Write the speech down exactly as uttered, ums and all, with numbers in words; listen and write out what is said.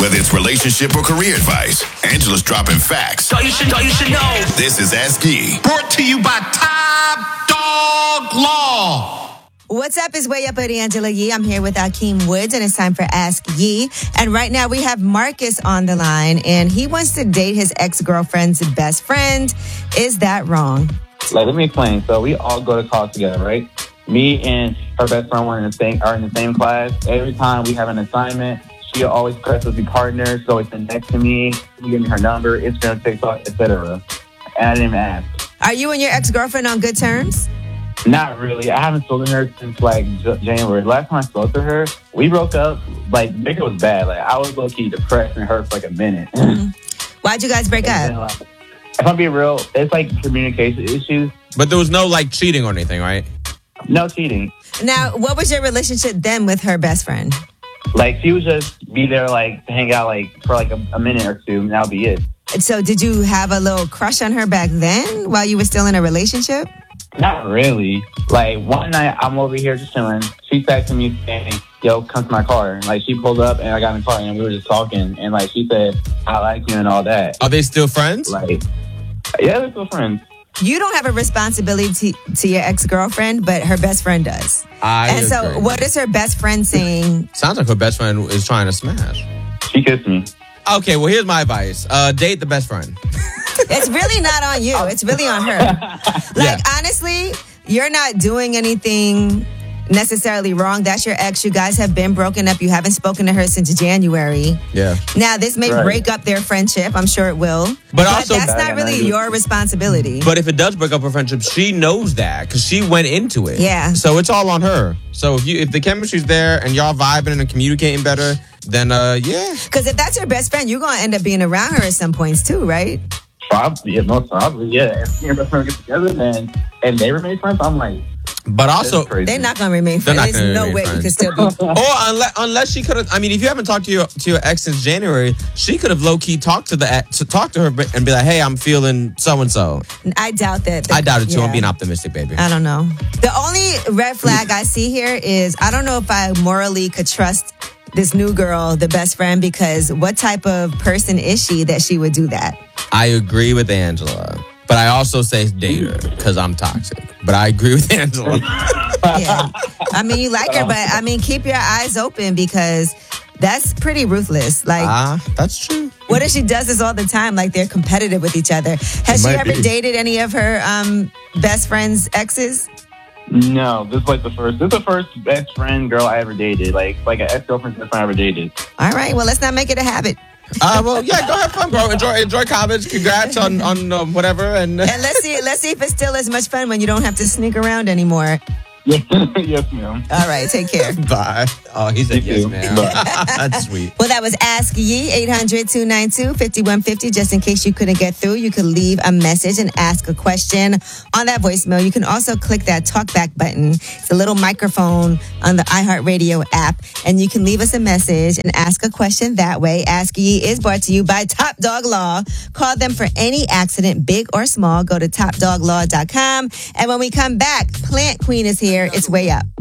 Whether it's relationship or career advice, Angela's dropping facts. So you should know, you should know. This is Ask Yee. Brought to you by Top Dog Law. What's up? It's Way Up with Angela Yee. I'm here with Akeem Woods, and it's time for Ask Yee. And right now we have Marcus on the line, and he wants to date his ex-girlfriend's best friend. Is that wrong? Like, let me explain. So we all go to college together, right? Me and her best friend were in the same are in the same class. Every time we have an assignment, she always press us to be partners. So it's next to me. She give me her number, Instagram, TikTok, et cetera. And I didn't even ask. Are you and your ex-girlfriend on good terms? Not really. I haven't spoken to her since like J- January. Last time I spoke to her, we broke up. Like, it was bad. Like, I was low key depressed and hurt for like a minute. Mm-hmm. Why'd you guys break then, up? like, if I'm being real, it's like communication issues. But there was no like cheating or anything, right? No cheating. Now, what was your relationship then with her best friend? Like, she would just be there, like, to hang out, like, for, like, a, a minute or two, and that'll be it. So did you have a little crush on her back then while you were still in a relationship? Not really. Like, one night, I'm over here just chilling. She texted me saying, yo, come to my car. Like, she pulled up, and I got in the car, and we were just talking. And, like, she said, I like you and all that. Are they still friends? Like, yeah, they're still friends. You don't have a responsibility to, to your ex-girlfriend, but her best friend does. I and so agree. what is her best friend saying? Sounds like her best friend is trying to smash. She kissed me. Okay, well, here's my advice. Uh, date the best friend. It's really not on you. It's really on her. Like, Yeah. honestly, you're not doing anything necessarily wrong. That's your ex. You guys have been broken up. You haven't spoken to her since January. Yeah. Now, this may Right. break up their friendship. I'm sure it will. But also- that's not really your responsibility. But if it does break up her friendship, she knows that because she went into it. Yeah. So it's all on her. So if you if the chemistry's there and y'all vibing and communicating better, then uh yeah. Because if that's your best friend, you're going to end up being around her at some points too, right? Probably, yeah, most probably, yeah. If me and her best friend get together, then, and they remain friends, I'm like, But also, that's crazy. They're not going to remain They're friends. not There's gonna no remain way you friends. can still be. or unless unless she could have. I mean, if you haven't talked to your to your ex since January, she could have low key talked to the ex- to talk to her and be like, "Hey, I'm feeling so and so." I doubt that. I doubt it too. Yeah. I'm being optimistic, baby. I don't know. The only red flag I see here is I don't know if I morally could trust this new girl, the best friend, because what type of person is she that she would do that? I agree with Angela, but I also say date her because I'm toxic. But I agree with Angela. Yeah. I mean, you like her, but I mean, keep your eyes open because that's pretty ruthless. Like, Ah, that's true. what if she does this all the time? Like, they're competitive with each other. Has she might ever be. dated any of her um, best friend's exes? no, this is like the first, this is the first best friend girl I ever dated. Like, like an ex-girlfriend's best friend I ever dated. All right. Well, let's not make it a habit. Uh, well, yeah, go have fun, bro. Enjoy, enjoy college. Congrats on on uh, whatever. And And let's see, let's see if it's still as much fun when you don't have to sneak around anymore. Yes, yes, ma'am. All right, take care. bye. Oh, he said You yes, too. man. Bye. That's sweet. Well, that was Ask Yee, eight hundred, two nine two, five one five zero. Just in case you couldn't get through, you could leave a message and ask a question on that voicemail. You can also click that talkback button. It's a little microphone on the iHeartRadio app, and you can leave us a message and ask a question that way. Ask Yee is brought to you by Top Dog Law. Call them for any accident, big or small. Go to top dog law dot com. And when we come back, Plant Queen is here. It's Way Up.